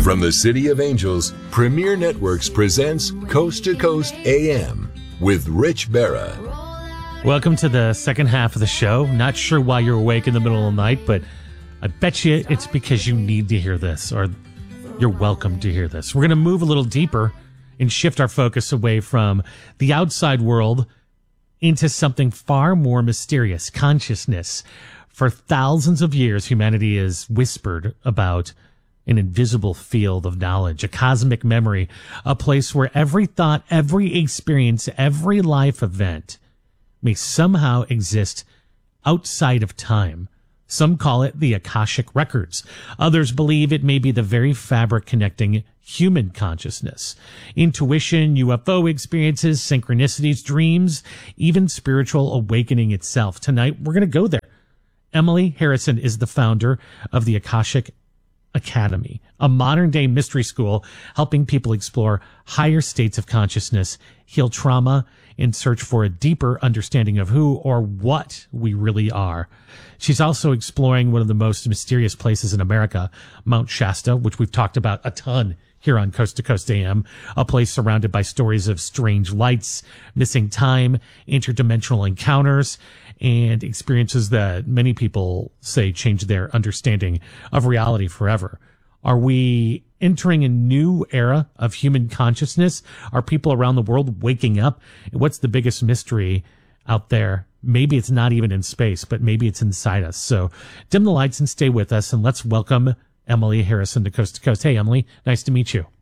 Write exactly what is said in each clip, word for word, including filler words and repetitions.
From the City of Angels, Premier Networks presents Coast to Coast A M with Rich Berra. Welcome to the second half of the show. Not sure why you're awake in the middle of the night, but I bet you it's because you need to hear this, or you're welcome to hear this. We're going to move a little deeper and shift our focus away from the outside world into something far more mysterious, consciousness. For thousands of years, humanity has whispered about an invisible field of knowledge, a cosmic memory, a place where every thought, every experience, every life event may somehow exist outside of time. Some call it the Akashic Records. Others believe it may be the very fabric connecting human consciousness. Intuition, U F O experiences, synchronicities, dreams, even spiritual awakening itself. Tonight, we're going to go there. Emily Harrison is the founder of the Akashic Academy, a modern-day mystery school helping people explore higher states of consciousness, heal trauma, and search for a deeper understanding of who or what we really are. She's also exploring one of the most mysterious places in America, Mount Shasta, which we've talked about a ton here on Coast to Coast A M, a place surrounded by stories of strange lights, missing time, interdimensional encounters, and experiences that many people say change their understanding of reality forever. Are we entering a new era of human consciousness? Are people around the world waking up? What's the biggest mystery out there? Maybe it's not even in space, but maybe it's inside us. So dim the lights and stay with us, and let's welcome Emily Harrison to Coast to Coast. Hey, Emily, nice to meet you.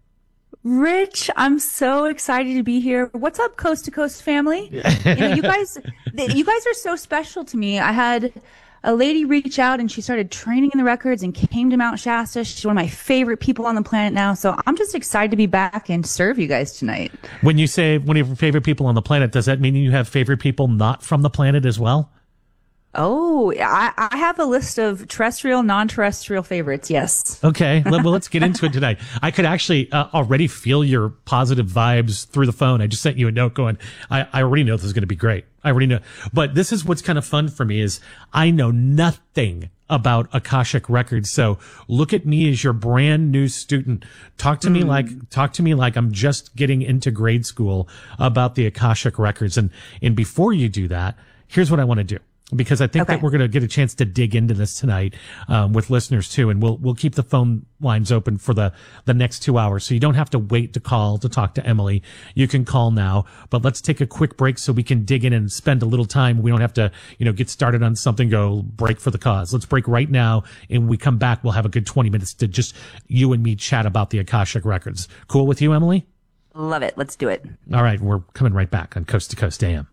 Rich, I'm so excited to be here. What's up, Coast to Coast family? You know, you guys, you guys are so special to me. I had a lady reach out and she started training in the records and came to Mount Shasta. She's one of my favorite people on the planet now. So I'm just excited to be back and serve you guys tonight. When you say one of your favorite people on the planet, does that mean you have favorite people not from the planet as well? Oh, I, I have a list of terrestrial, non-terrestrial favorites. Yes. Okay. Well, let's get into it tonight. I could actually uh, already feel your positive vibes through the phone. I just sent you a note going, I, I already know this is going to be great. I already know. But this is what's kind of fun for me is I know nothing about Akashic Records. So look at me as your brand new student. Talk to mm. me like, talk to me like I'm just getting into grade school about the Akashic Records. And, and before you do that, here's what I want to do. Because I think okay. that we're going to get a chance to dig into this tonight um, with listeners too, and we'll we'll keep the phone lines open for the the next two hours, so you don't have to wait to call to talk to Emily. You can call now, but let's take a quick break so we can dig in and spend a little time. We don't have to, you know, get started on something. Go break for the cause. Let's break right now, and when we come back, we'll have a good twenty minutes to just you and me chat about the Akashic Records. Cool with you, Emily? Love it. Let's do it. All right, we're coming right back on Coast to Coast A M.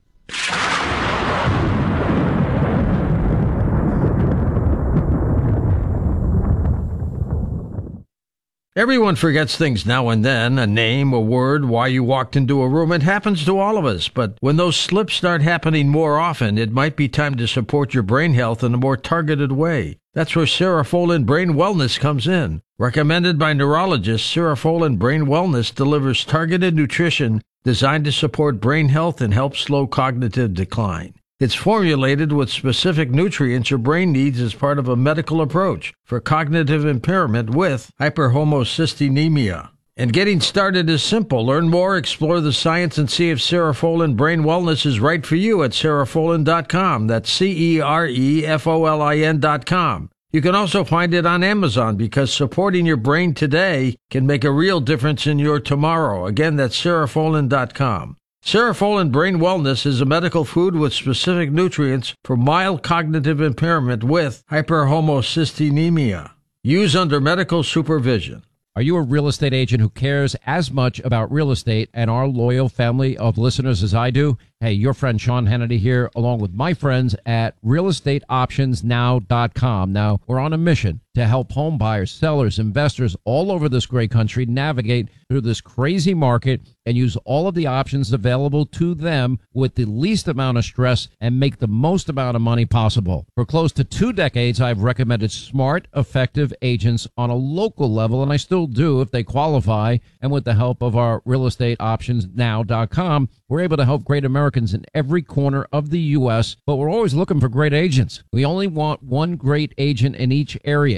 Everyone forgets things now and then, a name, a word, why you walked into a room. It happens to all of us, but when those slips start happening more often, it might be time to support your brain health in a more targeted way. That's where Cerefolin Brain Wellness comes in. Recommended by neurologists, Cerefolin Brain Wellness delivers targeted nutrition designed to support brain health and help slow cognitive decline. It's formulated with specific nutrients your brain needs as part of a medical approach for cognitive impairment with hyperhomocysteine. And getting started is simple. Learn more, explore the science, and see if Cerefolin Brain Wellness is right for you at cerefolin dot com. That's C E R E F O L I N dot com. You can also find it on Amazon because supporting your brain today can make a real difference in your tomorrow. Again, that's cerefolin dot com. Cerefolin Brain Wellness is a medical food with specific nutrients for mild cognitive impairment with hyperhomocysteine. Use under medical supervision. Are you a real estate agent who cares as much about real estate and our loyal family of listeners as I do? Hey, your friend Sean Hannity here, along with my friends at real estate options now dot com. Now, we're on a mission to help home buyers, sellers, investors all over this great country navigate through this crazy market and use all of the options available to them with the least amount of stress and make the most amount of money possible. For close to two decades, I've recommended smart, effective agents on a local level, and I still do if they qualify. And with the help of our real estate options now dot com, we're able to help great Americans in every corner of the U S, but we're always looking for great agents. We only want one great agent in each area.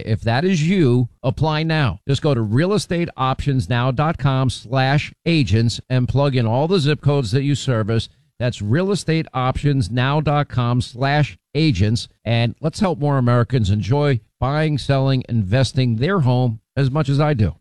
If that is you, apply now. Just go to realestateoptionsnow.com slash agents and plug in all the zip codes that you service. That's realestateoptionsnow.com slash agents. And let's help more Americans enjoy buying, selling, investing their home as much as I do.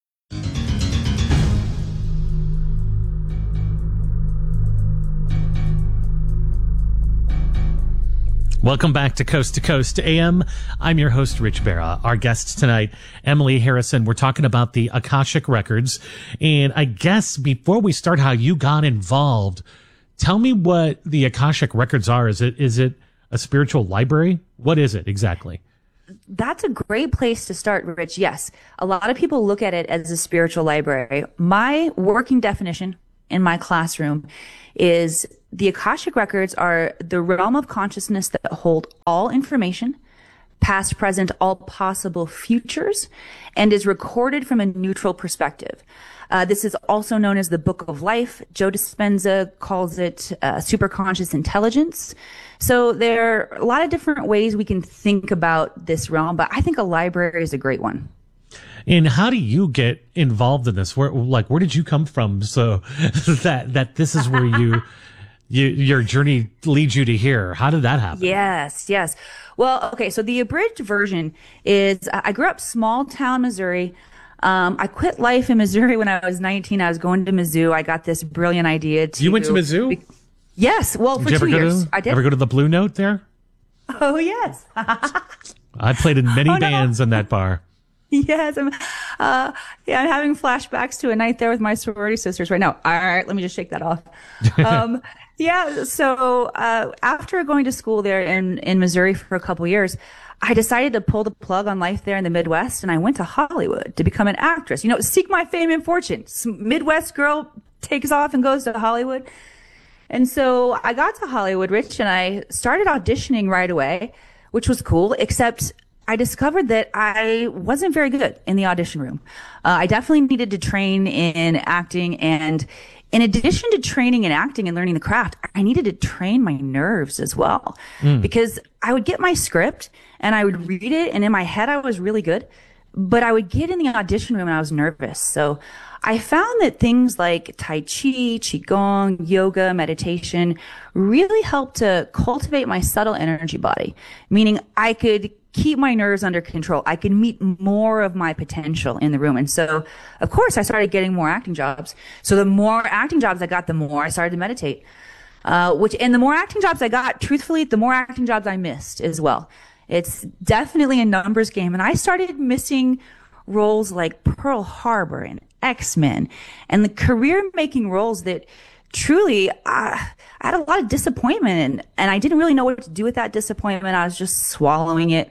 Welcome back to Coast to Coast A M. I'm your host, Rich Barra. Our guest tonight, Emily Harrison. We're talking about the Akashic Records. And I guess before we start how you got involved, tell me what the Akashic Records are. Is it is it a spiritual library? What is it exactly? That's a great place to start, Rich. Yes, a lot of people look at it as a spiritual library. My working definition in my classroom is the Akashic Records are the realm of consciousness that hold all information, past, present, all possible futures, and is recorded from a neutral perspective. Uh, this is also known as the Book of Life. Joe Dispenza calls it uh, superconscious intelligence. So there are a lot of different ways we can think about this realm, but I think a library is a great one. And how do you get involved in this? Where, like, where did you come from? So that, that this is where you, you, your journey leads you to here. How did that happen? Yes, yes. Well, okay. So the abridged version is, I grew up small town, Missouri. Um, I quit life in Missouri when I was nineteen. I was going to Mizzou. I got this brilliant idea to. You went to Mizzou? Be, yes. Well, for did you two ever years. Go to, I did. Ever go to the Blue Note there? Oh, yes. I played in many oh, bands no. in that bar. Yes, I'm, uh, yeah, I'm having flashbacks to a night there with my sorority sisters right now. All right, let me just shake that off. Um, yeah, so, uh, after going to school there in, in Missouri for a couple years, I decided to pull the plug on life there in the Midwest, and I went to Hollywood to become an actress. You know, seek my fame and fortune. Some Midwest girl takes off and goes to Hollywood. And so I got to Hollywood, Rich, and I started auditioning right away, which was cool, except I discovered that I wasn't very good in the audition room. Uh, I definitely needed to train in acting, and in addition to training and acting and learning the craft, I needed to train my nerves as well. Mm. Because I would get my script and I would read it, and in my head I was really good, but I would get in the audition room and I was nervous. So I found that things like Tai Chi, Qigong, yoga, meditation really helped to cultivate my subtle energy body, meaning I could keep my nerves under control. I could meet more of my potential in the room. And so, of course, I started getting more acting jobs. So the more acting jobs I got, the more I started to meditate. Uh, which, and the more acting jobs I got, truthfully, the more acting jobs I missed as well. It's definitely a numbers game. And I started missing roles like Pearl Harbor and X-Men and the career-making roles that truly, uh, I had a lot of disappointment in, and I didn't really know what to do with that disappointment. I was just swallowing it.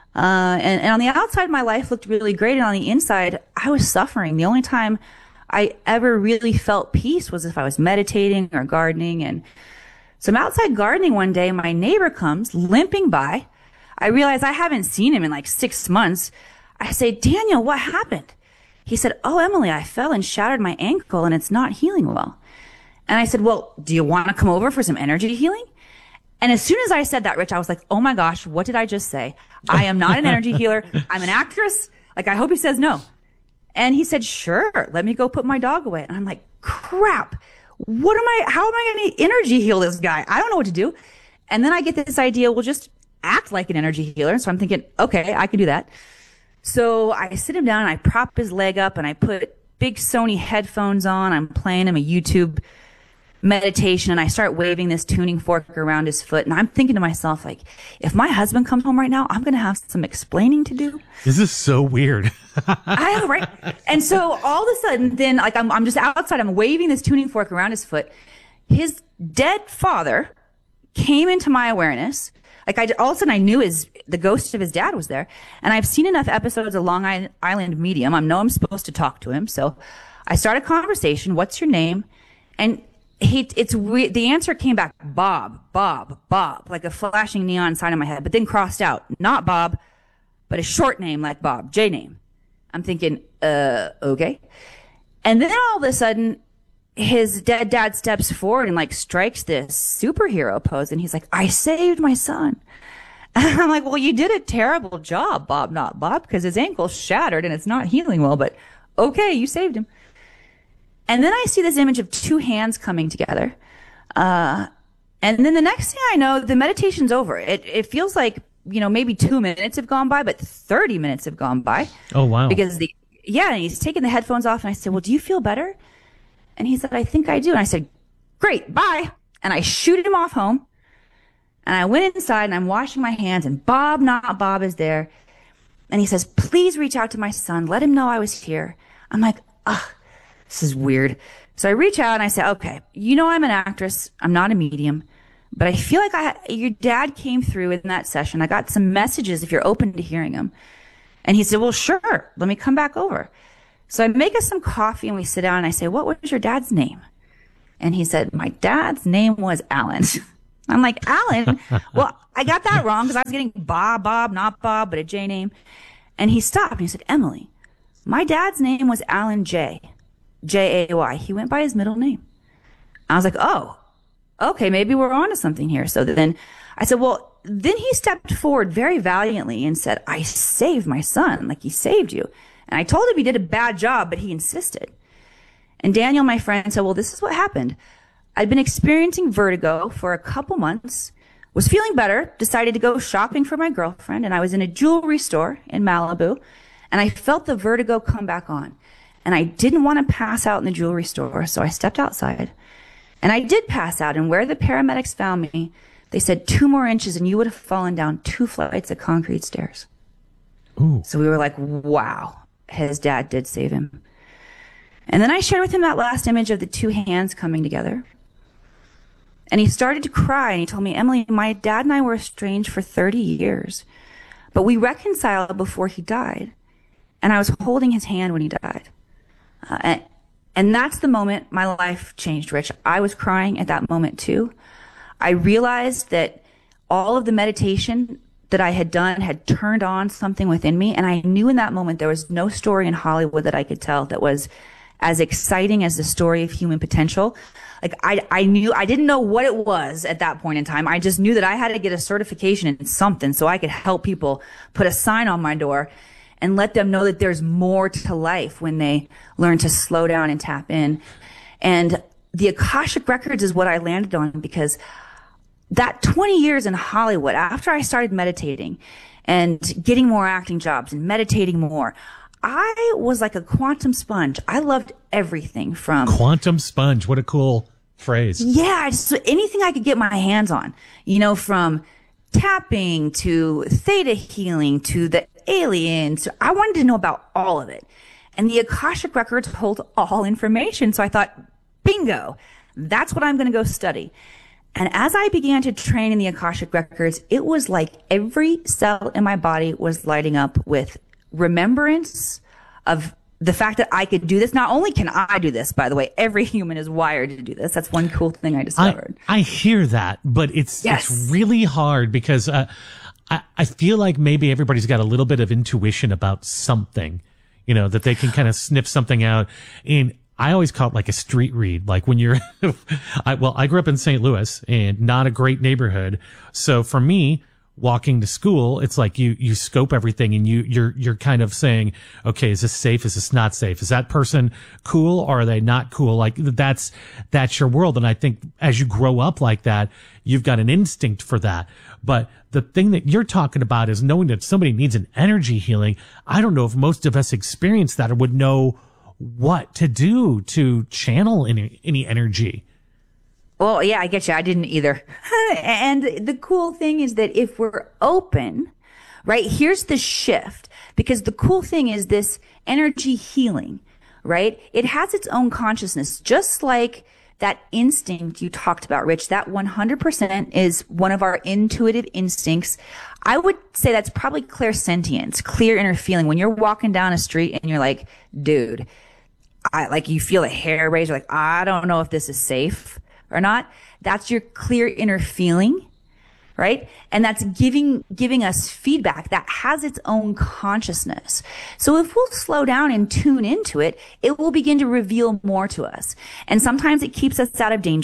Uh, and, and on the outside, my life looked really great. And on the inside, I was suffering. The only time I ever really felt peace was if I was meditating or gardening. And so I'm outside gardening one day. My neighbor comes limping by. I realize I haven't seen him in like six months. I say, Daniel, what happened? He said, oh, Emily, I fell and shattered my ankle and it's not healing well. And I said, well, do you want to come over for some energy healing? And as soon as I said that, Rich, I was like, oh my gosh, what did I just say? I am not an energy healer. I'm an actress. Like, I hope he says no. And he said, sure, let me go put my dog away. And I'm like, crap. What am I, how am I going to energy heal this guy? I don't know what to do. And then I get this idea, well, just act like an energy healer. So I'm thinking, okay, I can do that. So I sit him down and I prop his leg up and I put big Sony headphones on. I'm playing him a YouTube meditation and I start waving this tuning fork around his foot. And I'm thinking to myself, like, if my husband comes home right now, I'm going to have some explaining to do. This is so weird. I know, right? And so all of a sudden, then, like, I'm, I'm just outside. I'm waving this tuning fork around his foot. His dead father came into my awareness. Like, I, all of a sudden I knew his, the ghost of his dad was there. And I've seen enough episodes of Long Island Medium. I know I'm supposed to talk to him. So I start a conversation. What's your name? And he, it's re- the answer came back, Bob, Bob, Bob, like a flashing neon sign in my head, but then crossed out, not Bob, but a short name like Bob, J name. I'm thinking, uh, okay. And then all of a sudden, his dead dad steps forward and like strikes this superhero pose. And he's like, I saved my son. I'm like, well, you did a terrible job, Bob, not Bob, because his ankle's shattered and it's not healing well, but okay, you saved him. And then I see this image of two hands coming together. Uh, and then the next thing I know, the meditation's over. It, it feels like, you know, maybe two minutes have gone by, but thirty minutes have gone by. Oh, wow. Because the, yeah, and he's taking the headphones off and I said, well, do you feel better? And he said, I think I do. And I said, great, bye. And I shooted him off home. And I went inside and I'm washing my hands and Bob, not Bob, is there. And he says, please reach out to my son. Let him know I was here. I'm like, ugh, this is weird. So I reach out and I say, okay, you know, I'm an actress. I'm not a medium, but I feel like I, your dad came through in that session. I got some messages if you're open to hearing them. And he said, well, sure. Let me come back over. So I make us some coffee and we sit down and I say, what was your dad's name? And he said, my dad's name was Alan. I'm like, Alan? Well, I got that wrong because I was getting Bob, Bob, not Bob, but a J name. And he stopped and he said, Emily, my dad's name was Alan J. J A Y. He went by his middle name. I was like, oh, okay, maybe we're onto something here. So then I said, well, then he stepped forward very valiantly and said, I saved my son. Like, he saved you. And I told him he did a bad job, but he insisted. And Daniel, my friend, said, well, this is what happened. I'd been experiencing vertigo for a couple months, was feeling better, decided to go shopping for my girlfriend, and I was in a jewelry store in Malibu, and I felt the vertigo come back on. And I didn't want to pass out in the jewelry store, so I stepped outside. And I did pass out, and where the paramedics found me, they said two more inches and you would have fallen down two flights of concrete stairs. Ooh. So we were like, wow, his dad did save him. And then I shared with him that last image of the two hands coming together. And he started to cry, and he told me, Emily, my dad and I were estranged for thirty years, but we reconciled before he died. And I was holding his hand when he died. Uh, and, and that's the moment my life changed, Rich. I was crying at that moment too. I realized that all of the meditation that I had done had turned on something within me. And I knew in that moment there was no story in Hollywood that I could tell that was as exciting as the story of human potential. Like, I, I knew, I didn't know what it was at that point in time. I just knew that I had to get a certification in something so I could help people put a sign on my door and let them know that there's more to life when they learn to slow down and tap in. And the Akashic Records is what I landed on, because that twenty years in Hollywood, after I started meditating and getting more acting jobs and meditating more, I was like a quantum sponge. I loved everything from quantum sponge. What a cool phrase. Yeah, just anything I could get my hands on, you know, from tapping to theta healing to the aliens. So I wanted to know about all of it. And the Akashic Records hold all information. So I thought, bingo, that's what I'm going to go study. And as I began to train in the Akashic Records, it was like every cell in my body was lighting up with remembrance of the fact that I could do this. Not only can I do this, by the way, every human is wired to do this. That's one cool thing I discovered. I, I hear that, but it's, yes. it's really hard because uh, I, I feel like maybe everybody's got a little bit of intuition about something, you know, that they can kind of sniff something out. And I always call it like a street read. Like when you're, I, well, I grew up in Saint Louis and not a great neighborhood. So for me, walking to school, it's like you, you scope everything and you, you're, you're kind of saying, okay, is this safe? Is this not safe? Is that person cool or are they not cool? Like that's, that's your world. And I think as you grow up like that, you've got an instinct for that. But the thing that you're talking about is knowing that somebody needs an energy healing. I don't know if most of us experience that or would know what to do to channel any, any energy. Well, yeah, I get you. I didn't either. And the cool thing is that if we're open, right, here's the shift, because the cool thing is this energy healing, right? It has its own consciousness, just like that instinct you talked about, Rich. That one hundred percent is one of our intuitive instincts. I would say that's probably clairsentience, clear inner feeling. When you're walking down a street and you're like, dude, I like, you feel a hair raise, you're like, I don't know if this is safe or not. That's your clear inner feeling, right? And that's giving, giving us feedback that has its own consciousness. So if we'll slow down and tune into it, it will begin to reveal more to us. And sometimes it keeps us out of danger.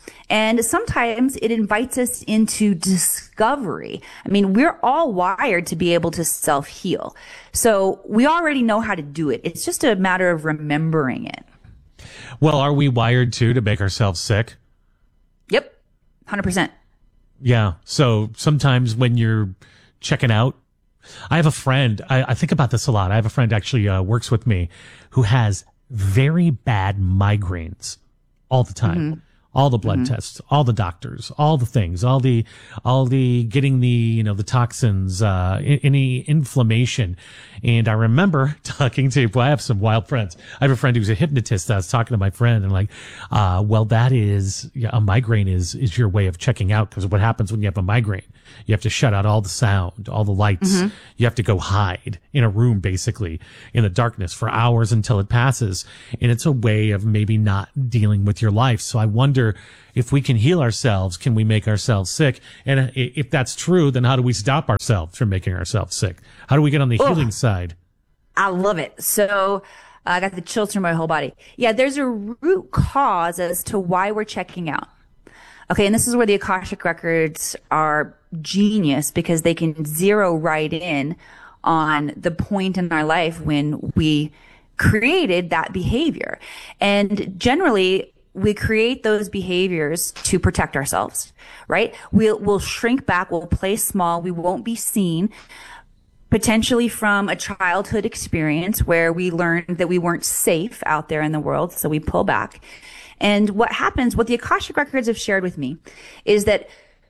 And sometimes it invites us into discovery. I mean, we're all wired to be able to self-heal. So we already know how to do it. It's just a matter of remembering it. Well, are we wired too to make ourselves sick? Yep. one hundred percent. Yeah. So sometimes when you're checking out, I have a friend, I, I think about this a lot. I have a friend actually uh, works with me who has very bad migraines all the time. Mm-hmm. All the blood mm-hmm. tests, all the doctors, all the things, all the, all the getting the, you know, the toxins, uh, any inflammation. And I remember talking to, well, I have some wild friends. I have a friend who's a hypnotist. I was talking to my friend and like, uh, well, that is, yeah, a migraine is, is your way of checking out. Cause what happens when you have a migraine? You have to shut out all the sound, all the lights. Mm-hmm. You have to go hide in a room, basically in the darkness for hours until it passes. And it's a way of maybe not dealing with your life. So I wonder, if we can heal ourselves, can we make ourselves sick? And if that's true, then how do we stop ourselves from making ourselves sick? How do we get on the oh, healing side? I love it. So uh, I got the chills through my whole body. Yeah, there's a root cause as to why we're checking out. Okay, and this is where the Akashic Records are genius because they can zero right in on the point in our life when we created that behavior. And generally, we create those behaviors to protect ourselves, right? We'll, we'll shrink back. We'll play small. We won't be seen, potentially from a childhood experience where we learned that we weren't safe out there in the world. So we pull back. And what happens, what the Akashic Records have shared with me is that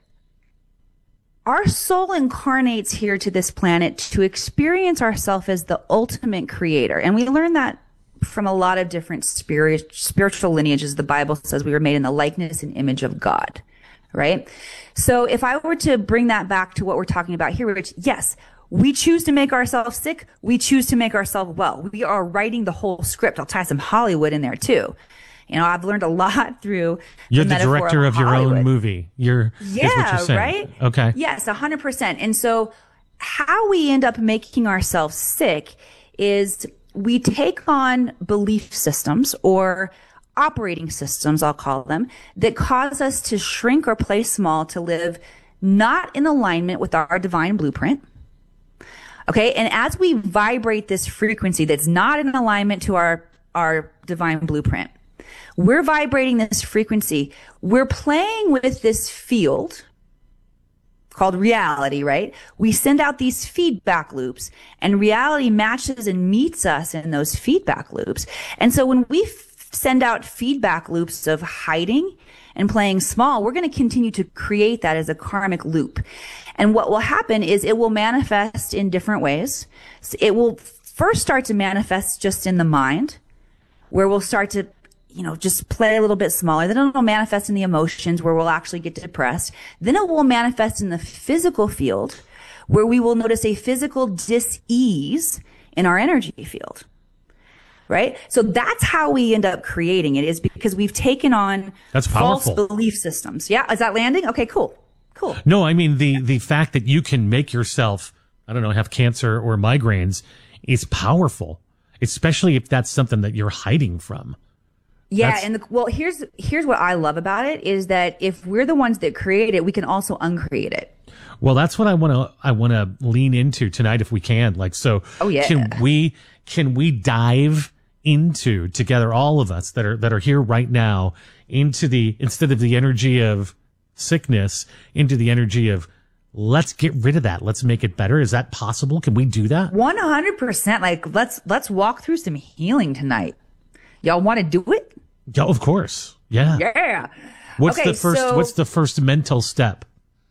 our soul incarnates here to this planet to experience ourselves as the ultimate creator. And we learn that from a lot of different spirit, spiritual lineages. The Bible says we were made in the likeness and image of God, right? So if I were to bring that back to what we're talking about here, which, yes, we choose to make ourselves sick. We choose to make ourselves well. We are writing the whole script. I'll tie some Hollywood in there too. You know, I've learned a lot through You're the, the director of, of your Hollywood. own movie. You're, yeah, is what you're saying. Right? Okay. Yes, one hundred percent. And so how we end up making ourselves sick is we take on belief systems or operating systems, I'll call them, that cause us to shrink or play small to live not in alignment with our divine blueprint. Okay. And as we vibrate this frequency that's not in alignment to our, our divine blueprint, we're vibrating this frequency. We're playing with this field called reality, right? We send out these feedback loops and reality matches and meets us in those feedback loops. And so when we f- send out feedback loops of hiding and playing small, we're going to continue to create that as a karmic loop. And what will happen is it will manifest in different ways. So it will first start to manifest just in the mind, where we'll start to you know, just play a little bit smaller. Then it'll manifest in the emotions where we'll actually get depressed. Then it will manifest in the physical field where we will notice a physical dis-ease in our energy field. Right? So that's how we end up creating it, is because we've taken on that's false powerful. belief systems. Yeah. Is that landing? Okay, cool. Cool. No, I mean, the, the fact that you can make yourself, I don't know, have cancer or migraines is powerful, especially if that's something that you're hiding from. Yeah, That's, and the, well, here's here's what I love about it is that if we're the ones that create it, we can also uncreate it. Well, that's what I want to I want to lean into tonight if we can. Like, so oh, yeah. can we can we dive into together, all of us that are that are here right now, into the, instead of the energy of sickness, into the energy of let's get rid of that. Let's make it better. Is that possible? Can we do that? one hundred percent. Like, let's let's walk through some healing tonight. Y'all want to do it? Yeah, of course. Yeah. Yeah. What's okay, the first so what's the first mental step?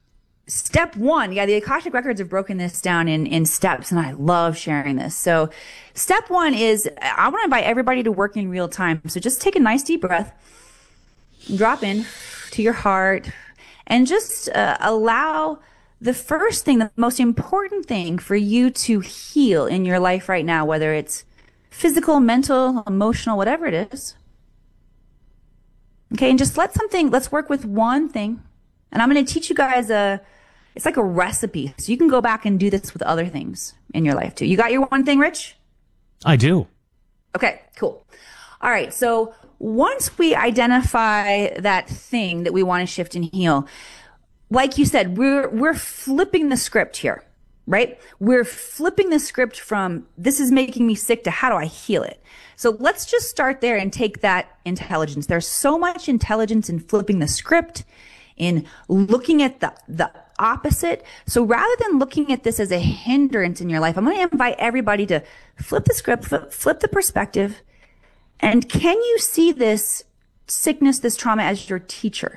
Step one. Yeah, the Akashic Records have broken this down in, in steps, and I love sharing this. So step one is I want to invite everybody to work in real time. So just take a nice deep breath, drop in to your heart, and just uh, allow the first thing, the most important thing for you to heal in your life right now, whether it's physical, mental, emotional, whatever it is. Okay, and just let something, let's work with one thing. And I'm going to teach you guys a, it's like a recipe. So you can go back and do this with other things in your life too. You got your one thing, Rich? I do. Okay, cool. All right, so once we identify that thing that we want to shift and heal, like you said, we're we're flipping the script here, right? We're flipping the script from this is making me sick to how do I heal it? So let's just start there and take that intelligence. There's so much intelligence in flipping the script, in looking at the the opposite. So rather than looking at this as a hindrance in your life, I'm going to invite everybody to flip the script, flip, flip the perspective. And can you see this sickness, this trauma as your teacher?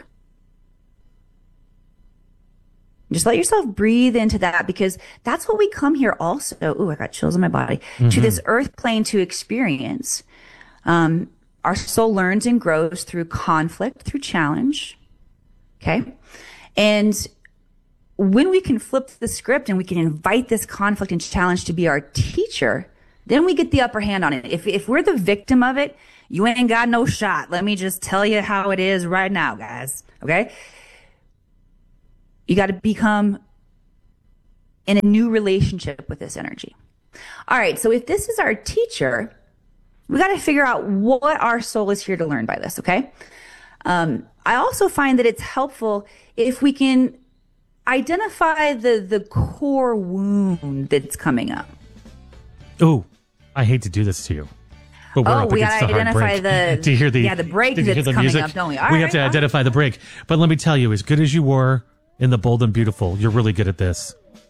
Just let yourself breathe into that, because that's what we come here also. Ooh, I got chills in my body. Mm-hmm. To this earth plane to experience. Um, our soul learns and grows through conflict, through challenge. Okay. And when we can flip the script and we can invite this conflict and challenge to be our teacher, then we get the upper hand on it. If if we're the victim of it, you ain't got no shot. Let me just tell you how it is right now, guys. Okay? You got to become in a new relationship with this energy. All right, so if this is our teacher, we got to figure out what our soul is here to learn by this, okay? Um, I also find that it's helpful if we can identify the the core wound that's coming up. Ooh, I hate to do this to you, but we're oh, up we against gotta the hard identify break. the Do you hear the yeah the break did you hear that's the coming music? up, don't we? All we right, have to all identify the break. But let me tell you, as good as you were in the Bold and Beautiful, you're really good at this.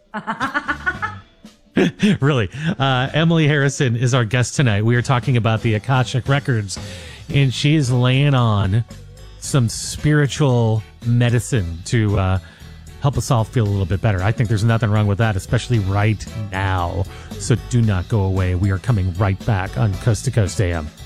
Really, uh, Emily Harrison is our guest tonight. We are talking about the Akashic Records, and she is laying on some spiritual medicine to uh, help us all feel a little bit better. I think there's nothing wrong with that, especially right now. So do not go away. We are coming right back on Coast to Coast A M.